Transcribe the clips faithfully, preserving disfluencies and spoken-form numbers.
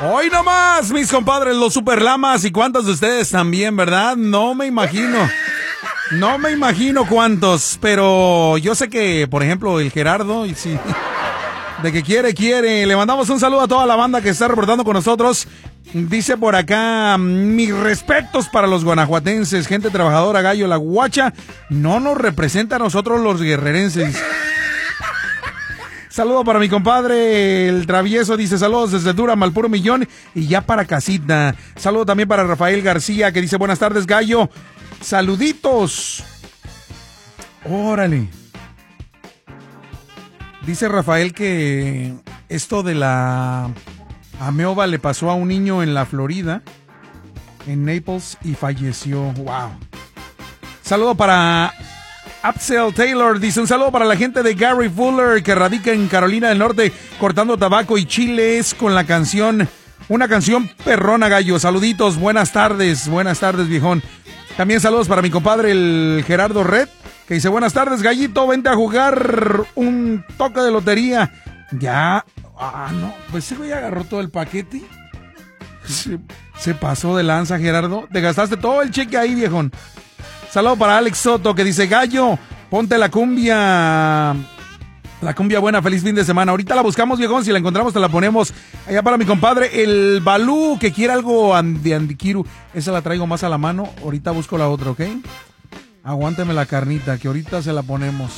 Hoy nomás, mis compadres, los superlamas, y cuántos de ustedes también, ¿verdad? No me imagino. No me imagino cuántos, pero yo sé que, por ejemplo, el Gerardo, y sí, de que quiere, quiere. Le mandamos un saludo a toda la banda que está reportando con nosotros. Dice por acá, mis respetos para los guanajuatenses, gente trabajadora, Gallo, la guacha no nos representa a nosotros los guerrerenses. Saludo para mi compadre, el travieso, dice saludos desde Durham al puro millón y ya para casita. Saludo también para Rafael García, que dice buenas tardes, Gallo. Saluditos. Órale. Dice Rafael que esto de la ameoba le pasó a un niño en la Florida, en Naples, y falleció. Wow. Saludo para Upsell Taylor, dice un saludo para la gente de Gary Fuller, que radica en Carolina del Norte, cortando tabaco y chiles con la canción, una canción perrona, Gallo. Saluditos, buenas tardes, buenas tardes, viejón. También saludos para mi compadre, el Gerardo Red, que dice buenas tardes, Gallito, vente a jugar un toque de lotería. Ya, ah, no, pues ese güey agarró todo el paquete. Se, se pasó de lanza, Gerardo. Te gastaste todo el cheque ahí, viejón. Saludo para Alex Soto, que dice, Gallo, ponte la cumbia, la cumbia buena, feliz fin de semana. Ahorita la buscamos, viejón, si la encontramos te la ponemos. Allá para mi compadre, el Balú, que quiere algo de Andiquiru. Esa la traigo más a la mano, ahorita busco la otra, ¿ok? Aguánteme la carnita, que ahorita se la ponemos.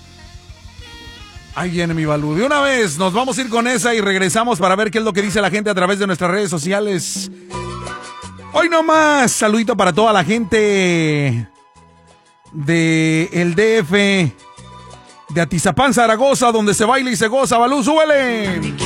Ahí viene mi Balú. De una vez, nos vamos a ir con esa y regresamos para ver qué es lo que dice la gente a través de nuestras redes sociales. Hoy nomás, saludito para toda la gente de el D F, de Atizapán, Zaragoza, donde se baila y se goza. Balú, súbele.